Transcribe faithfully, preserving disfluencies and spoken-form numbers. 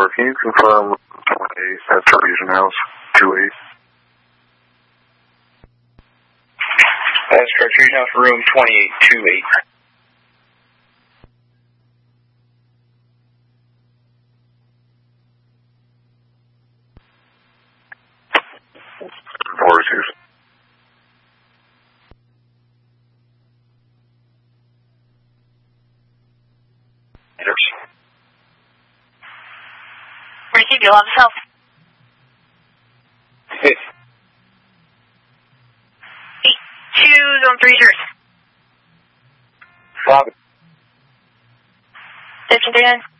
four, can you confirm twenty-eight at Parisian House, two eight? That's correct. Parisian House, room twenty-eight, two eight. Four two. Ricky, do you love yourself? Hey. Eight, two, zone three, yours. Bob. Fifteen, three, nine.